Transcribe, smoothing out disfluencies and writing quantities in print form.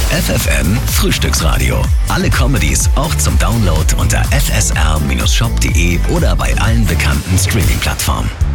FFN Frühstücksradio. Alle Comedies auch zum Download unter fsr-shop.de oder bei allen bekannten Streaming-Plattformen.